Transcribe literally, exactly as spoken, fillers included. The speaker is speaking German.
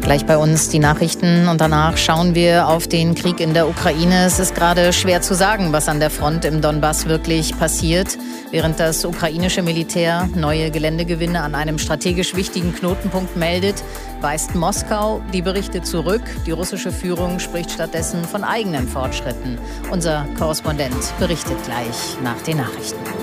Gleich bei uns die Nachrichten und danach schauen wir auf den Krieg in der Ukraine. Es ist gerade schwer zu sagen, was an der Front im Donbass wirklich passiert. Während das ukrainische Militär neue Geländegewinne an einem strategisch wichtigen Knotenpunkt meldet, weist Moskau die Berichte zurück. Die russische Führung spricht stattdessen von eigenen Fortschritten. Unser Korrespondent berichtet gleich nach den Nachrichten.